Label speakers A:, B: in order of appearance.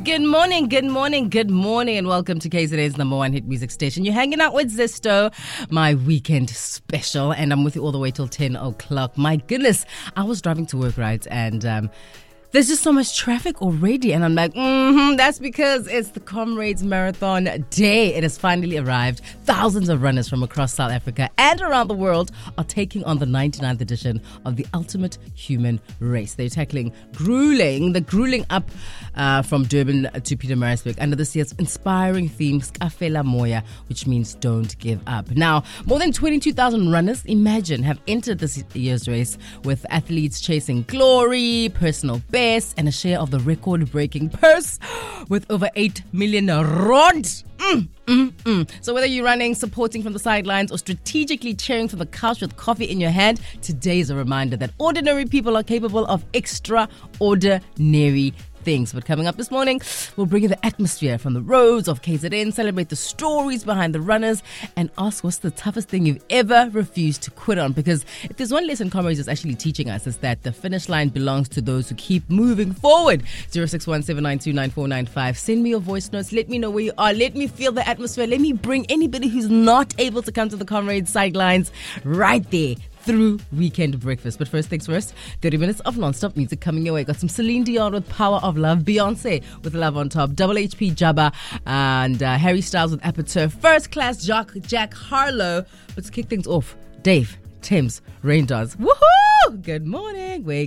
A: Good morning, and welcome to KZN's number one hit music station. You're hanging out with Zesto, my weekend special, and I'm with you all the way till 10 o'clock. My goodness, I was driving to work, right, and there's just so much traffic already, and I'm like, that's because it's the Comrades Marathon Day. It has finally arrived. Thousands of runners from across South Africa and around the world are taking on the 99th edition of the ultimate human race. They're tackling the grueling up from Durban to Pietermaritzburg under this year's inspiring theme, Skafela Moya, which means don't give up. Now, more than 22,000 runners, imagine, have entered this year's race, with athletes chasing glory, personal best, and a share of the record-breaking purse with over 8 million rand. So whether you're running, supporting from the sidelines, or strategically cheering from the couch with coffee in your hand, today is a reminder that ordinary people are capable of extraordinary things. But coming up this morning, we'll bring you the atmosphere from the roads of KZN, celebrate the stories behind the runners, and ask what's the toughest thing you've ever refused to quit on. Because if there's one lesson Comrades is actually teaching us, is that the finish line belongs to those who keep moving forward. 061-792-9495. Send me your voice notes. Let me know where you are. Let me feel the atmosphere. Let me bring anybody who's not able to come to the Comrades sidelines right there through Weekend Breakfast. But first things first, 30 minutes of non-stop music coming your way. Got some Celine Dion with Power of Love, Beyonce with Love on Top, Double HP Jabba, and Harry Styles with Aperture, First Class Jack Harlow. Let's kick things off, Dave Thames Rain Dance. Woohoo! Good morning, wake